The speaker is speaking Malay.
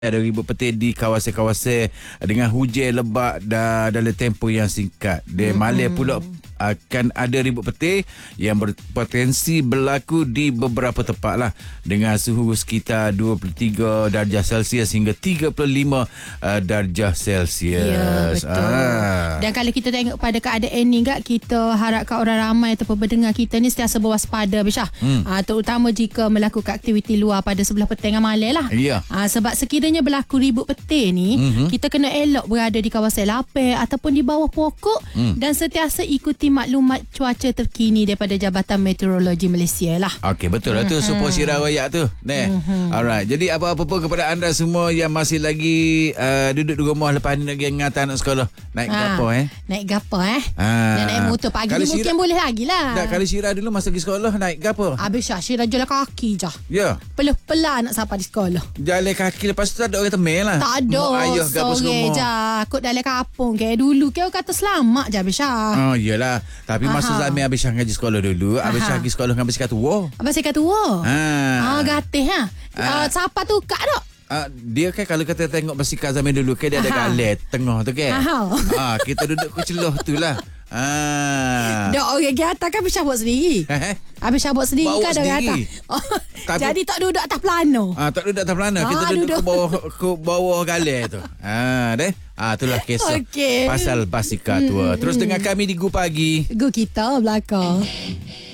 ada ribut petir di kawasan-kawasan dengan hujan lebat dalam tempoh yang singkat. Di Malaysia pula akan ada ribut petir yang berpotensi berlaku di beberapa tempat lah, dengan suhu sekitar 23 darjah Celsius hingga 35 darjah Celsius. Ya, betul. Dan kalau kita tengok pada keadaan ni, kita harapkan orang ramai ataupun pendengar kita ni sentiasa berwaspada, Bisyah. Terutama jika melakukan aktiviti luar pada sebelah petang dan malam lah. Ya. Sebab sekiranya berlaku ribut petir ni, kita kena elok berada di kawasan lapar ataupun di bawah pokok dan sentiasa ikuti maklumat cuaca terkini daripada Jabatan Meteorologi Malaysia lah. Okey, betul lah tu support syiar rakyat tu. Alright. Jadi apa-apa pun kepada anda semua yang masih lagi duduk di rumah lepas ni lagi ngata anak sekolah. Naik gapo Naik gapo Dan naik motor pagi ni mungkin boleh lagi lah. Tak, kali Syirah dulu masa pergi sekolah naik gapo? Habis Syirah jalan kaki je. Ya. Pelah-pelah nak sampai di sekolah. Jalan kaki, lepas tu tak ada orang temel lah. Tak ada. Ayah gapo semua. Je. Kot dalam kampung kayak dulu. Kau kata selamat je Habis Syah. Oh iyalah. Tapi masa zaman Habis Syah ngaji sekolah dulu, Habis Syah pergi sekolah dengan Habis Syah tua. Habis Syah tua? Gatih siapa tu kak tak? Dia kan kalau kita tengok basikal zaman dulu kan dia ada galet tengah tu kan. Kita duduk ke celah tu lah. Dok orang atas kan Habis Syah buat sendiri. Habis Syah buat sendiri kan ada atas. Jadi tak duduk atas plano. Tak duduk atas plano. Kita duduk ke bawah galet tu. Deh. Itulah kisah pasal basikal tua. Terus dengan kami di Gu Pagi. Gu kita belakang.